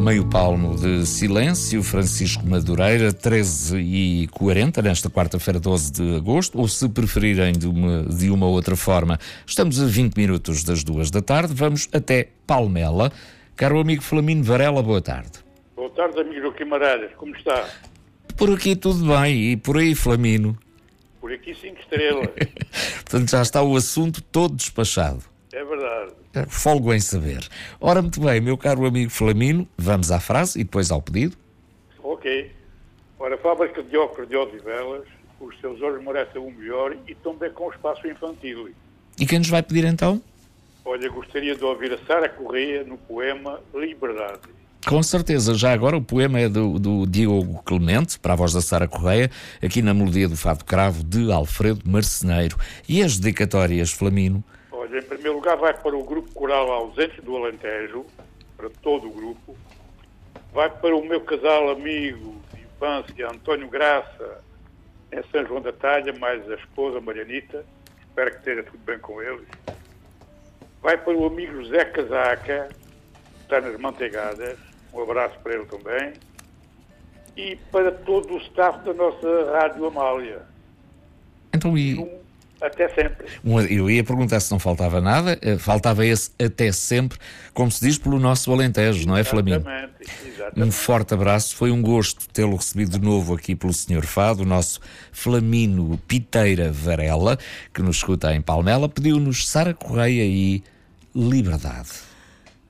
meio palmo de silêncio. Francisco Madureira, 13h40, nesta quarta-feira, 12 de agosto, ou se preferirem de uma outra forma, estamos a 20 minutos das 2 da tarde, vamos até Palmela. Caro amigo Flamino Varela, boa tarde. Boa tarde, amigo Joaquim Maralhas, como está? Por aqui tudo bem, e por aí, Flamino? Por aqui 5 estrelas. Portanto, já está o assunto todo despachado. É verdade. Folgo em saber. Ora, muito bem, meu caro amigo Flamino, vamos à frase e depois ao pedido. Ok. Ora, fábrica de óculos de Odivelas, os seus olhos merecem o melhor e também com espaço infantil. E quem nos vai pedir então? Olha, gostaria de ouvir a Sara Correia no poema Liberdade. Com certeza, já agora o poema é do Diogo Clemente, para a voz da Sara Correia, aqui na melodia do Fado Cravo, de Alfredo Marceneiro. E as dedicatórias, Flamino? Olha, em primeiro lugar vai para o grupo coral Ausentes do Alentejo, para todo o grupo. Vai para o meu casal amigo de infância, António Graça, em São João da Talha, mais a esposa Marianita. Espero que esteja tudo bem com eles. Vai para o amigo José Casaca, que está nas Manteigadas. Um abraço para ele também. E para todo o staff da nossa Rádio Amália. Então, até sempre. Eu ia perguntar se não faltava nada, faltava esse até sempre, como se diz pelo nosso Alentejo, não é, Flamino? Exatamente. Um forte abraço, foi um gosto tê-lo recebido de novo aqui pelo Sr. Fado, o nosso Flamino Piteira Varela, que nos escuta em Palmela, pediu-nos Sara Correia e Liberdade.